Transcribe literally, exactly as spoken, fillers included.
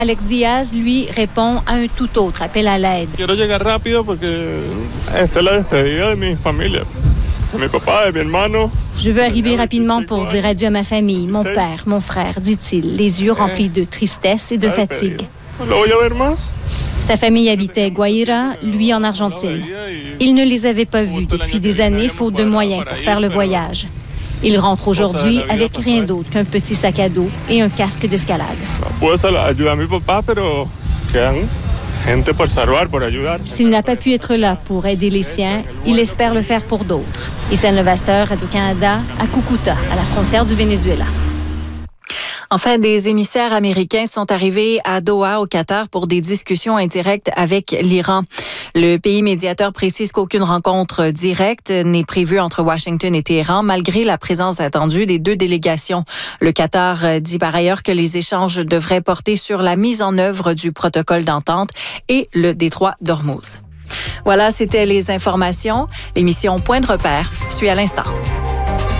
Alex Diaz, lui, répond à un tout autre appel à l'aide. Quiero llegar rápido porque esta es la despedida de mi familia, de mi papá, de mi hermano. Je veux arriver rapidement pour dire adieu à ma famille, mon père, mon frère, dit-il, les yeux remplis de tristesse et de fatigue. ¿Lo voy a ver más? Sa famille habitait Guaira, lui en Argentine. Il ne les avait pas vus depuis des années, faute de moyens pour faire le voyage. Il rentre aujourd'hui avec rien d'autre qu'un petit sac à dos et un casque d'escalade. S'il n'a pas pu être là pour aider les siens, il espère le faire pour d'autres. Issa Levasseur, Radio-Canada, à Cucuta, à la frontière du Venezuela. Enfin, des émissaires américains sont arrivés à Doha, au Qatar, pour des discussions indirectes avec l'Iran. Le pays médiateur précise qu'aucune rencontre directe n'est prévue entre Washington et Téhéran, malgré la présence attendue des deux délégations. Le Qatar dit par ailleurs que les échanges devraient porter sur la mise en œuvre du protocole d'entente et le détroit d'Ormuz. Voilà, c'était les informations. L'émission Point de repère suit à l'instant.